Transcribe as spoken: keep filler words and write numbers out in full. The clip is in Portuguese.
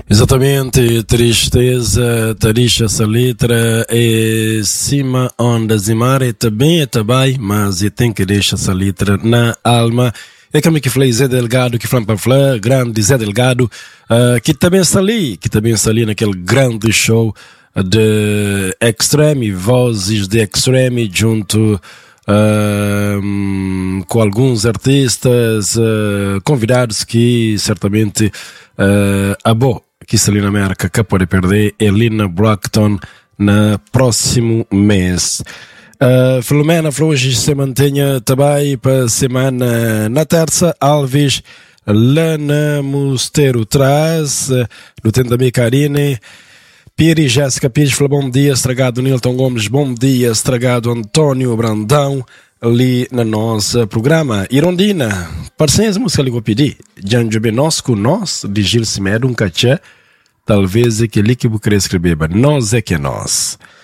Exatamente, tristeza, tarisha salitra é cima ondas e mar é também é também, mas e tem que deixar salitra na alma. É como que falei Zé Delgado, que fala para falar, grande Zé Delgado, uh, que também está ali, que também está ali naquele grande show de Extreme, vozes de Extreme junto uh, um, com alguns artistas uh, convidados que certamente uh, a boa que está ali na América que pode perder é Lina Brockton no próximo mês. Uh, Filomena hoje se mantenha também para a semana na terça. Alves lá na Mosteiro traz uh, do tempo da minha Karine Piri Jéssica Pires fala bom dia estragado Nilton Gomes, bom dia estragado António Brandão ali na nossa programa Irondina, parecença música ali que eu pedi Janjo Benosco, nós de Gil Simedo um cachê talvez é que ali que eu queria escrever nós é que é nós.